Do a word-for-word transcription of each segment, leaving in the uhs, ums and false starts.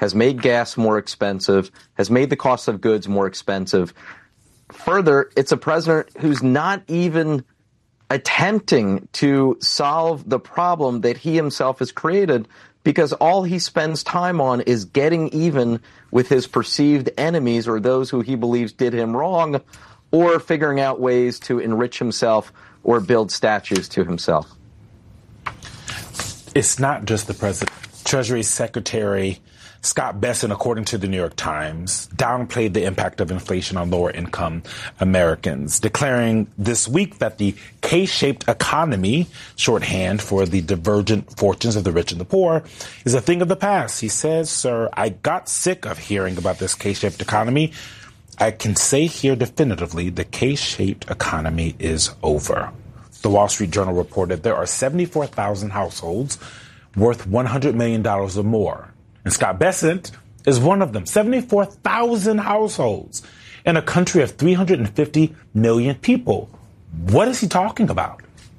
has made gas more expensive, has made the cost of goods more expensive. Further, it's a president who's not even attempting to solve the problem that he himself has created, because all he spends time on is getting even with his perceived enemies or those who he believes did him wrong, or figuring out ways to enrich himself or build statues to himself. It's not just the president. Treasury Secretary Scott Bessent, according to the New York Times, downplayed the impact of inflation on lower-income Americans, declaring this week that the K-shaped economy, shorthand for the divergent fortunes of the rich and the poor, is a thing of the past. He says, "Sir, I got sick of hearing about this K-shaped economy. I can say here definitively the K-shaped economy is over." The Wall Street Journal reported there are seventy-four thousand households worth one hundred million dollars or more. And Scott Bessent is one of them. seventy-four thousand households in a country of three hundred fifty million people. What is he talking about?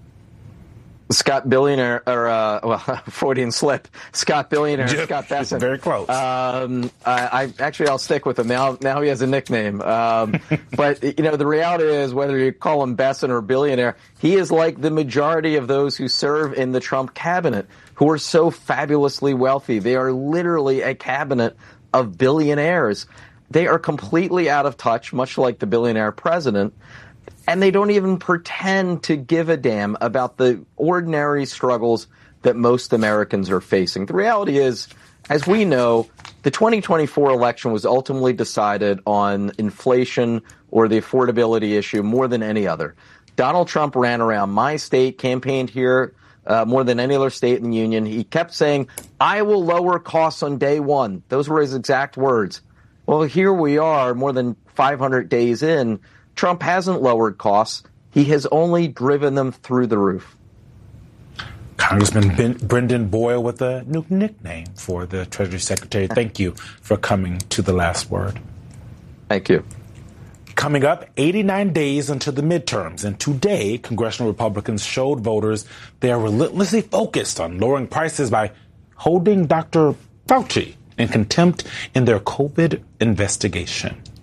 Scott Billionaire, or, uh, well, Freudian slip. Scott Billionaire, Just, Scott Bessent. Very close. Um, I, I actually, I'll stick with him. Now, now he has a nickname. Um, but, you know, the reality is, whether you call him Bessent or billionaire, he is like the majority of those who serve in the Trump cabinet, who are so fabulously wealthy. They are literally a cabinet of billionaires. They are completely out of touch, much like the billionaire president. And they don't even pretend to give a damn about the ordinary struggles that most Americans are facing. The reality is, as we know, the twenty twenty-four election was ultimately decided on inflation or the affordability issue more than any other. Donald Trump ran around my state, campaigned here uh, more than any other state in the union. He kept saying, "I will lower costs on day one." Those were his exact words. Well, here we are more than five hundred days in. Trump hasn't lowered costs. He has only driven them through the roof. Congressman ben, Brendan Boyle with a new nickname for the Treasury Secretary. Thank you for coming to The Last Word. Thank you. Coming up, eighty-nine days until the midterms, and today, congressional Republicans showed voters they are relentlessly focused on lowering prices by holding Doctor Fauci in contempt in their COVID investigation.